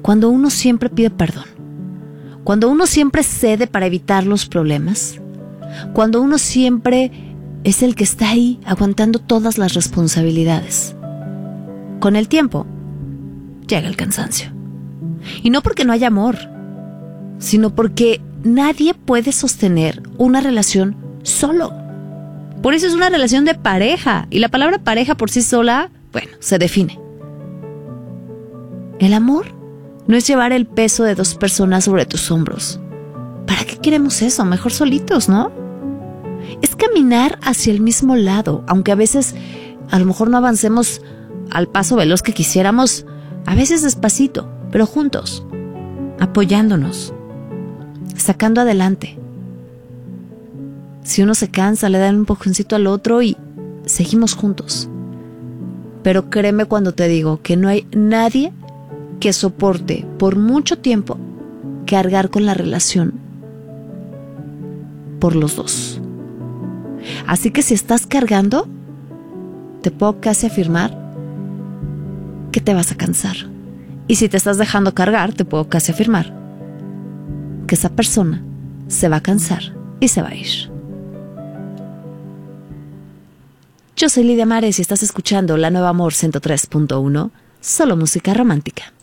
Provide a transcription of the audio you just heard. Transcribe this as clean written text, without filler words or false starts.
Cuando uno siempre pide perdón, cuando uno siempre cede para evitar los problemas, cuando uno siempre es el que está ahí aguantando todas las responsabilidades. Con el tiempo, llega el cansancio. Y no porque no haya amor, sino porque nadie puede sostener una relación solo. Por eso es una relación de pareja. Y la palabra pareja por sí sola, bueno, se define. El amor no es llevar el peso de dos personas sobre tus hombros. ¿Para qué queremos eso? Mejor solitos, ¿no? Es caminar hacia el mismo lado, aunque a veces a lo mejor no avancemos al paso veloz que quisiéramos, a veces despacito, pero juntos, apoyándonos, sacando adelante. Si uno se cansa, le dan un empujoncito al otro y seguimos juntos. Pero créeme cuando te digo que no hay nadie que soporte por mucho tiempo cargar con la relación por los dos. Así que si estás cargando, te puedo casi afirmar que te vas a cansar. Y si te estás dejando cargar, te puedo casi afirmar que esa persona se va a cansar y se va a ir. Yo soy Lidia Mares y estás escuchando La Nueva Amor 103.1, solo música romántica.